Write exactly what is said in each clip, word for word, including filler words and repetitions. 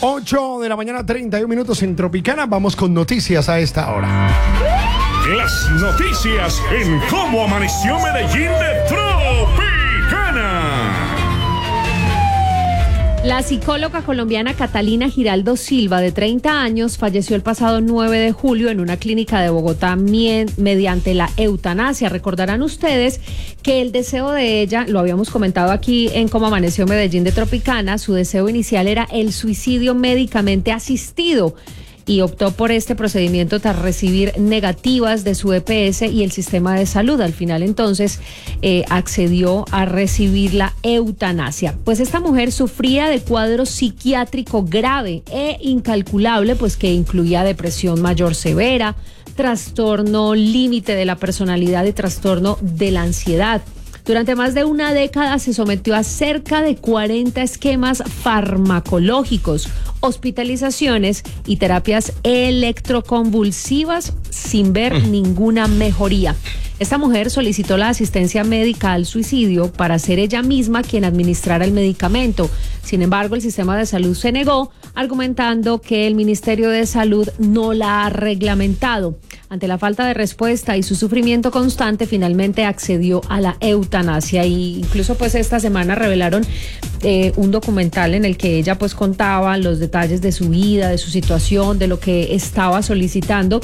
ocho de la mañana, treinta y un minutos en Tropicana. Vamos con noticias a esta hora. Las noticias en Cómo Amaneció Medellín de Tropicana. La psicóloga colombiana Catalina Giraldo Silva, de treinta años, falleció el pasado nueve de julio en una clínica de Bogotá mediante la eutanasia. Recordarán ustedes que el deseo de ella, lo habíamos comentado aquí en Cómo Amaneció Medellín de Tropicana, su deseo inicial era el suicidio médicamente asistido, y optó por este procedimiento tras recibir negativas de su E P S y el sistema de salud. Al final, entonces, eh, accedió a recibir la eutanasia. Pues esta mujer sufría de cuadro psiquiátrico grave e incalculable, pues que incluía depresión mayor severa, trastorno límite de la personalidad y trastorno de la ansiedad. Durante más de una década se sometió a cerca de cuarenta esquemas farmacológicos, hospitalizaciones y terapias electroconvulsivas sin ver ninguna mejoría. Esta mujer solicitó la asistencia médica al suicidio para ser ella misma quien administrara el medicamento. Sin embargo, el sistema de salud se negó, argumentando que el Ministerio de Salud no la ha reglamentado. Ante la falta de respuesta y su sufrimiento constante, finalmente accedió a la eutanasia. Y incluso pues esta semana revelaron eh, un documental en el que ella pues contaba los detalles de su vida, de su situación, de lo que estaba solicitando.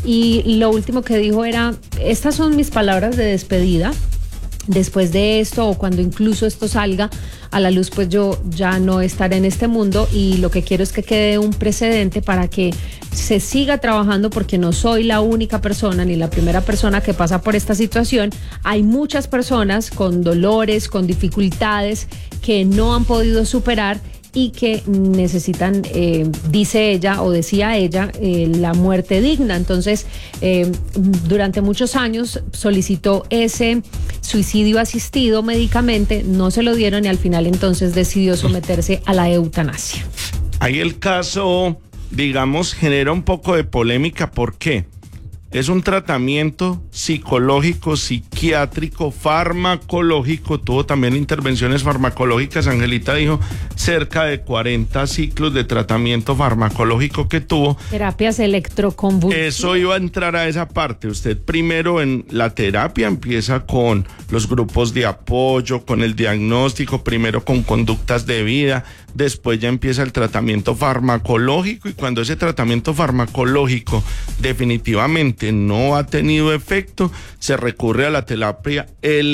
Y lo último que dijo era: estas son mis palabras de despedida. Después de esto, o cuando incluso esto salga a la luz, pues yo ya no estaré en este mundo, y lo que quiero es que quede un precedente para que se siga trabajando, porque no soy la única persona ni la primera persona que pasa por esta situación. Hay muchas personas con dolores, con dificultades que no han podido superar y que necesitan, eh, dice ella o decía ella, eh, la muerte digna. Entonces, eh, durante muchos años solicitó ese suicidio asistido médicamente, no se lo dieron y al final entonces decidió someterse a la eutanasia. Ahí el caso, digamos, genera un poco de polémica. ¿Por qué? Es un tratamiento psicológico, psiquiátrico, farmacológico. Tuvo también intervenciones farmacológicas. Angelita dijo cerca de cuarenta ciclos de tratamiento farmacológico que tuvo. Terapias electroconvulsivas. Eso iba a entrar a esa parte. Usted primero en la terapia empieza con los grupos de apoyo, con el diagnóstico, primero con conductas de vida. Después ya empieza el tratamiento farmacológico, y cuando ese tratamiento farmacológico definitivamente no ha tenido efecto, se recurre a la terapia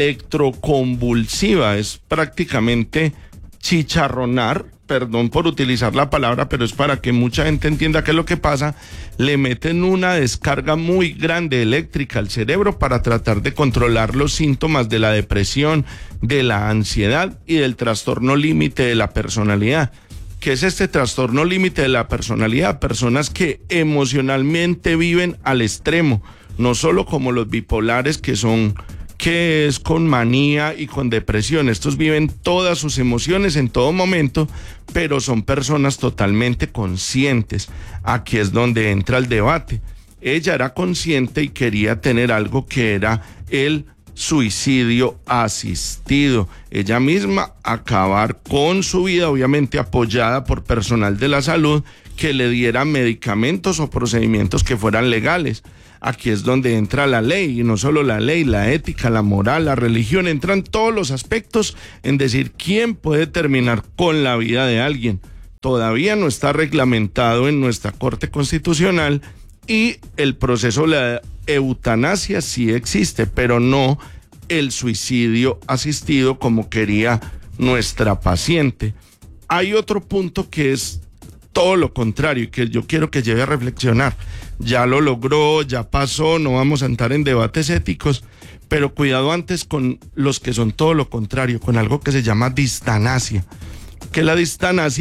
electroconvulsiva. Es prácticamente chicharronar, perdón por utilizar la palabra, pero es para que mucha gente entienda qué es lo que pasa. Le meten una descarga muy grande eléctrica al cerebro para tratar de controlar los síntomas de la depresión, de la ansiedad y del trastorno límite de la personalidad. ¿Qué es este trastorno límite de la personalidad? Personas que emocionalmente viven al extremo, no solo como los bipolares, que son que es con manía y con depresión. Estos viven todas sus emociones en todo momento, pero son personas totalmente conscientes. Aquí es donde entra el debate. Ella era consciente y quería tener algo que era el suicidio asistido. Ella misma acabar con su vida, obviamente apoyada por personal de la salud que le diera medicamentos o procedimientos que fueran legales. Aquí es donde entra la ley, y no solo la ley, la ética, la moral, la religión, entran todos los aspectos en decir quién puede terminar con la vida de alguien. Todavía no está reglamentado en nuestra Corte Constitucional, y el proceso de la eutanasia sí existe, pero no el suicidio asistido como quería nuestra paciente. Hay otro punto que es todo lo contrario y que yo quiero que lleve a reflexionar. Ya lo logró, ya pasó, no vamos a entrar en debates éticos, pero cuidado antes con los que son todo lo contrario, con algo que se llama distanasia. Que la distanasia